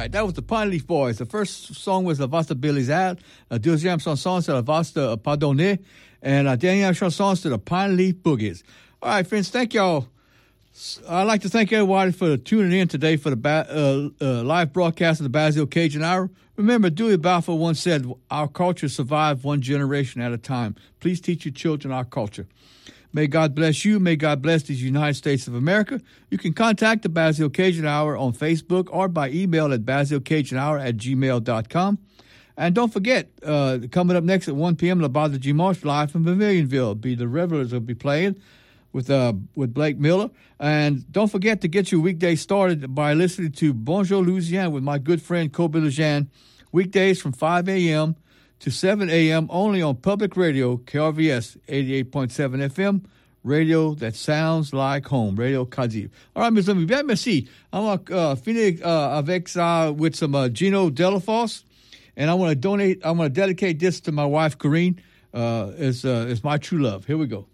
right, that was the Pine Leaf Boys. The first song was La Vaste Belizade. La deuxième chanson, c'est La Vaste Pardonner. And la dernière chanson, c'est the Pine Leaf Boogies. All right, friends, thank y'all. I'd like to thank everybody for tuning in today for the live broadcast of the Basile Cajun Hour. Remember, Dewey Balfour once said, our culture survives one generation at a time. Please teach your children our culture. May God bless you. May God bless the United States of America. You can contact the Basile Cajun Hour on Facebook or by email at basilecajunhour@gmail.com. And don't forget, coming up next at 1 p.m., La Base de Dimanche, live from Pavilionville. The Revelers will be playing with Blake Miller. And don't forget to get your weekday started by listening to Bonjour Louisiane with my good friend Kobe Lejean, weekdays from 5 a.m. to 7 a.m. only on public radio, KRVS 88.7 FM, radio that sounds like home, Radio Kazib. All right, mes amis, bien merci. I'm going to finir avec ça with some Gino Delafosse, and I want to dedicate this to my wife, Corrine. It's my true love. Here we go.